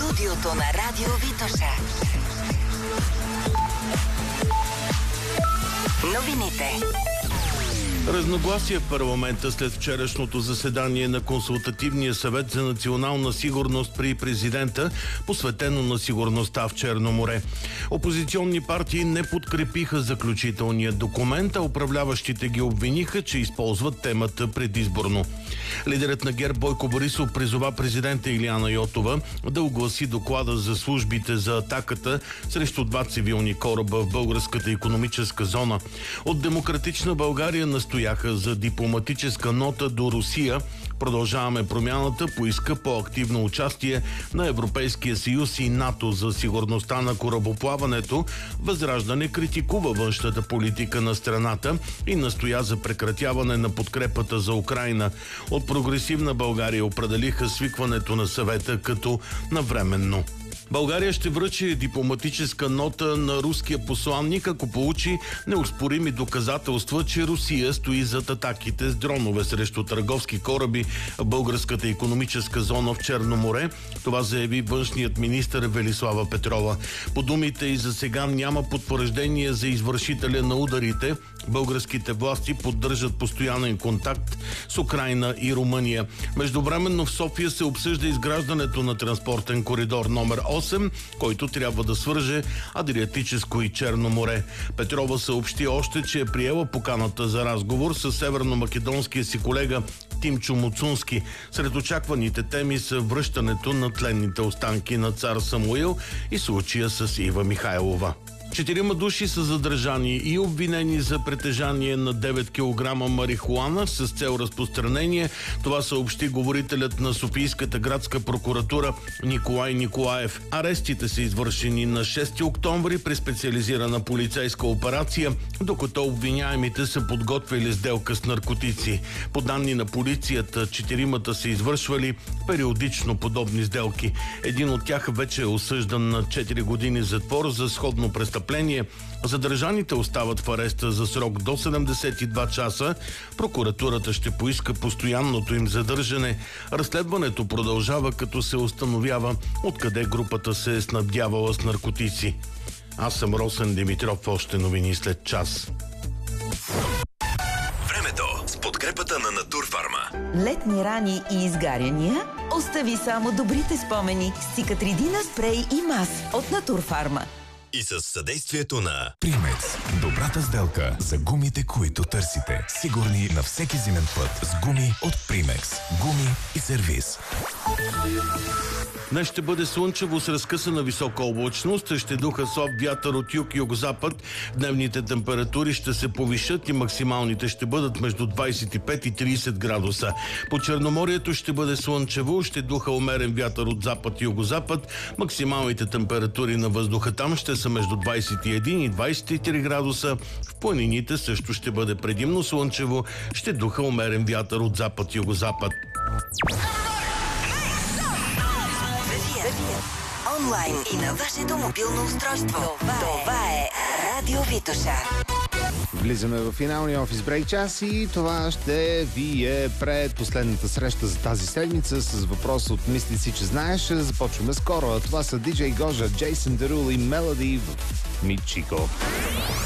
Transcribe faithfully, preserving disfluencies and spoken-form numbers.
Студиото на Радио Витоша. Новините. Разногласие в парламента след вчерашното заседание на Консултативния съвет за национална сигурност при президента, посветено на сигурността в Черно море. Опозиционни партии не подкрепиха заключителния документ, а управляващите ги обвиниха, че използват темата предизборно. Лидерът на ГЕРБ Бойко Борисов призова президента Илияна Йотова да огласи доклада за службите за атаката срещу два цивилни кораба в българската икономическа зона. От Демократична България настояха за дипломатическа нота до Русия. Продължаваме промяната поиска по-активно участие на Европейския съюз и НАТО за сигурността на корабоплаването. Възраждане критикува външната политика на страната и настоя за прекратяване на подкрепата за Украйна. От Прогресивна България определиха свикването на съвета като навременно. България ще връчи дипломатическа нота на руския посланник, ако получи неоспорими доказателства, че Русия стои зад атаките с дронове срещу търговски кораби в българската икономическа зона в Черно море. Това заяви външният министър Велислава Петрова. По думите и за сега няма потвърждение за извършителя на ударите. Българските власти поддържат постоянен контакт с Украйна и Румъния. Междувременно в София се обсъжда изграждането на транспортен коридор номер осем, който трябва да свърже Адриатическо и Черно море. Петрова съобщи още, че е приела поканата за разговор с северно-македонския си колега Тимчо Муцунски. Сред очакваните теми са връщането на тленните останки на цар Самуил и случая с Ива Михайлова. Четирима души са задържани и обвинени за притежание на девет килограма марихуана с цел разпространение. Това съобщи говорителят на Софийската градска прокуратура Николай Николаев. Арестите са извършени на шести октомври при специализирана полицейска операция, докато обвиняемите са подготвили сделка с наркотици. По данни на полицията, четиримата са извършвали периодично подобни сделки. Един от тях вече е осъждан на четири години затвор за сходно престъпление. Задържаните остават в ареста за срок до седемдесет и два часа. Прокуратурата ще поиска постоянното им задържане. Разследването продължава, като се установява откъде групата се е снабдявала с наркотици. Аз съм Росен Димитров. Още новини след час. Времето с подкрепата на Натурфарма. Летни рани и изгаряния? Остави само добрите спомени с Цикатридина спрей и мас от Натурфарма. И с съдействието на Примекс. Добрата сделка за гумите, които търсите. Сигурни на всеки зимен път с гуми от Примекс. Гуми и сервиз. Днес ще бъде слънчево с разкъсана висока облачност. Ще духа слаб вятър от юг и югозапад. Дневните температури ще се повишат и максималните ще бъдат между двадесет и пет и тридесет градуса. По Черноморието ще бъде слънчево, ще духа умерен вятър от запад и югозапад. Максималните температури на въздуха там ще са между двадесет и един и двадесет и три градуса. В планините също ще бъде предимно слънчево, ще духа умерен вятър от запад и югозапад. Онлайн и на вашето мобилно устройство. Това, това е Радио Витоша. Влизаме в финалния офис брейк час и това ще ви е пред последната среща за тази седмица с въпрос от Мисли си, че знаеш. Започваме скоро. Това са Диджей Гожа, Джейсън Дерул и Мелоди в Мичико.